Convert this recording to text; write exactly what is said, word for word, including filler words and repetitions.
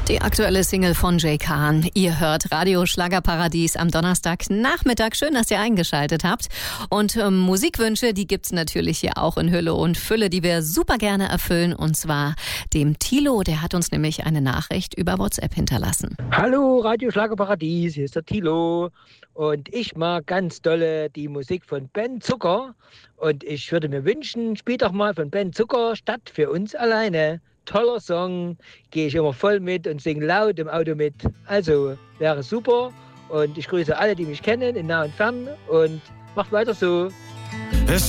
Die aktuelle Single von Jay Khan. Ihr hört Radio Schlagerparadies am Donnerstagnachmittag. Schön, dass ihr eingeschaltet habt. Und ähm, Musikwünsche, die gibt's natürlich hier auch in Hülle und Fülle, die wir super gerne erfüllen. Und zwar dem Thilo, der hat uns nämlich eine Nachricht über WhatsApp hinterlassen. Hallo Radio Schlagerparadies, hier ist der Thilo. Und ich mag ganz dolle die Musik von Ben Zucker. Und ich würde mir wünschen, spielt doch mal von Ben Zucker Stadt für uns alleine. Toller Song, gehe ich immer voll mit und singe laut im Auto mit. Also, wäre super. Und ich grüße alle, die mich kennen, in nah und fern. Und macht weiter so.